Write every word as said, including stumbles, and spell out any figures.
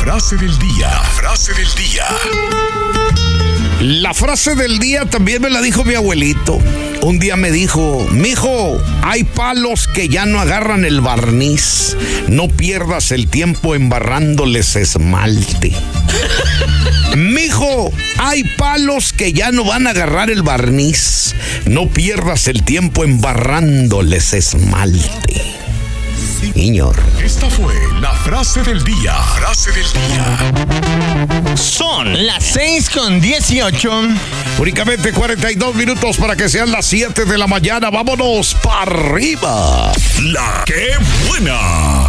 frase del día. La frase del día. La frase del día también me la dijo mi abuelito. Un día me dijo: mijo, hay palos que ya no agarran el barniz. No pierdas el tiempo embarrándoles esmalte. Mijo, hay palos que ya no van a agarrar el barniz. No pierdas el tiempo embarrándoles esmalte. Señor. Esta fue la frase del día. Frase del día. Son las seis con dieciocho. Únicamente cuarenta y dos minutos para que sean las siete de la mañana. Vámonos para arriba. La que buena.